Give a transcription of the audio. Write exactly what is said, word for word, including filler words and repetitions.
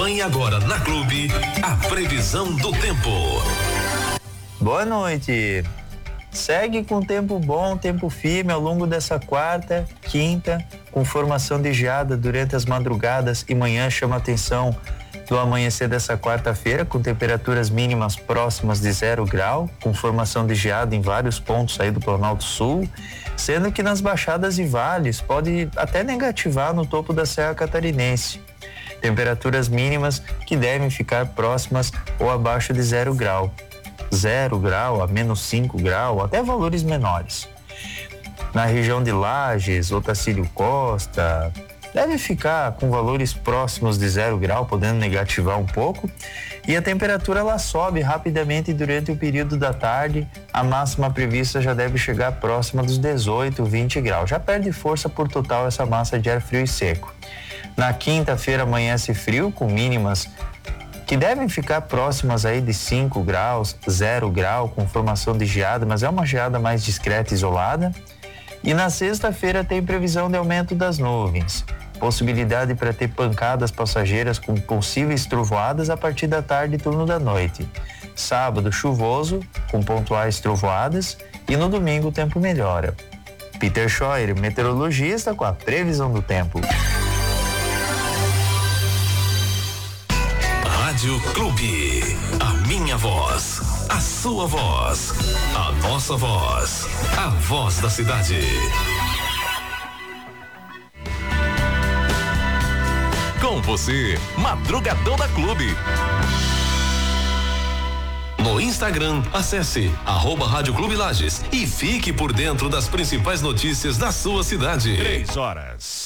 Acompanhe agora na Clube a previsão do tempo. Boa noite. Segue com tempo bom, tempo firme ao longo dessa quarta, quinta, com formação de geada durante as madrugadas e manhã. Chama atenção do amanhecer dessa quarta-feira, com temperaturas mínimas próximas de zero grau, com formação de geada em vários pontos aí do Planalto Sul, sendo que nas baixadas e vales pode até negativar no topo da Serra Catarinense. Temperaturas mínimas que devem ficar próximas ou abaixo de zero grau. Zero grau a menos cinco grau, até valores menores. Na região de Lages, Otacílio Costa, deve ficar com valores próximos de zero grau, podendo negativar um pouco. E a temperatura ela sobe rapidamente durante o período da tarde. A máxima prevista já deve chegar próxima dos dezoito, vinte graus. Já perde força por total essa massa de ar frio e seco. Na quinta-feira amanhece frio, com mínimas que devem ficar próximas aí de cinco graus, zero grau, com formação de geada, mas é uma geada mais discreta e isolada. E na sexta-feira tem previsão de aumento das nuvens, possibilidade para ter pancadas passageiras com possíveis trovoadas a partir da tarde e turno da noite. Sábado chuvoso, com pontuais trovoadas, e no domingo o tempo melhora. Peter Scheuer, meteorologista, com a previsão do tempo. Rádio Clube, a minha voz, a sua voz, a nossa voz, a voz da cidade. Com você, Madrugadão da Clube. No Instagram, acesse arroba Rádio Clube Lages e fique por dentro das principais notícias da sua cidade. Três horas.